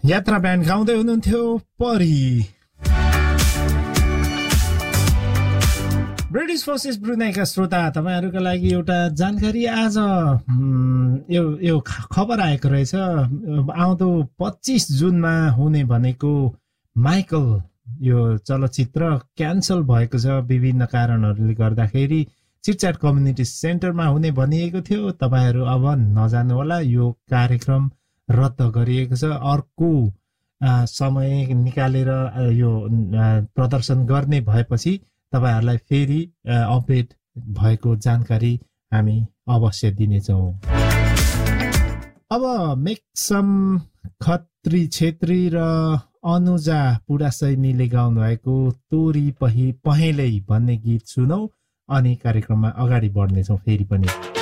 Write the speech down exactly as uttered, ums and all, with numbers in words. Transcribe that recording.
यात्रा ब्यान्ड गाउँदै हुनुहुन्थ्यो परी। ब्रिटिस फोर्सेस ब्रुनाईका श्रोता तपाईहरुका लागि एउटा जानकारी आज यो यो खबर आएको रहेछ। आउँदो पच्चीस जुनमा हुने भनेको माइकल यो चलचित्र क्यान्सल भएको छ विभिन्न कारणहरूले गर्दाखेरि। चिटच्याट कम्युनिटी सेन्टरमा हुने भनिएको थियो। तपाईहरु अब नजानु होला, यो कार्यक्रम रद्द गरिएको छ। अर्को समय निकालेर यो प्रदर्शन गर्ने भएपछि तपाईहरुलाई फेरि अपडेट भएको जानकारी हामी अवश्य दिनेछौँ। अब मेक्सम खत्री छेत्री र अनुजा पुडासैनीले गाउनु भएको तोरी पही पहेलै भन्ने गीत सुनौ अनि कार्यक्रममा अगाडि बढ्नेछौँ फेरि पनि।